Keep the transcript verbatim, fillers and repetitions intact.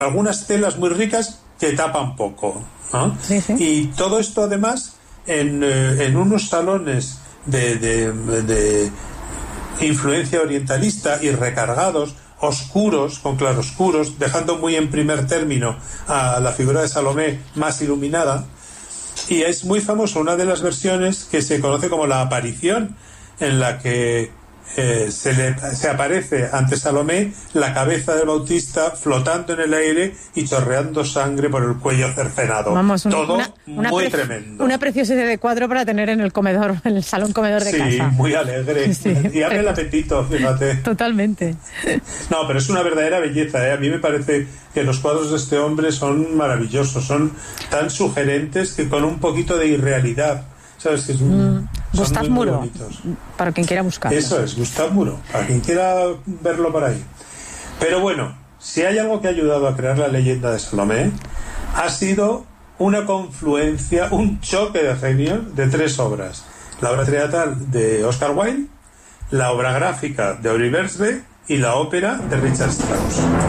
algunas telas muy ricas que tapan poco, ¿no? Sí, sí. Y todo esto además en, eh, en unos salones de, de, de influencia orientalista y recargados, oscuros, con claroscuros, dejando muy en primer término a la figura de Salomé más iluminada. Y es muy famoso una de las versiones que se conoce como la aparición, en la que eh, se, le, se aparece ante Salomé la cabeza del Bautista flotando en el aire y chorreando sangre por el cuello cercenado. Vamos, un, todo una, una muy pre- tremendo. Una preciosidad de cuadro para tener en el comedor, en el salón comedor de sí, casa. Sí, muy alegre. Sí, y abre el apetito, fíjate. Totalmente. No, pero es una verdadera belleza, ¿eh? A mí me parece que los cuadros de este hombre son maravillosos, son tan sugerentes que con un poquito de irrealidad, ¿sabes? Que es un, mm, Gustav Muro, para quien quiera buscarlo. Eso es, Gustav Muro, para quien quiera verlo por ahí. Pero bueno, si hay algo que ha ayudado a crear la leyenda de Salomé, ha sido una confluencia, un choque de genios de tres obras: la obra teatral de Oscar Wilde, la obra gráfica de Henri Bergerac y la ópera de Richard Strauss.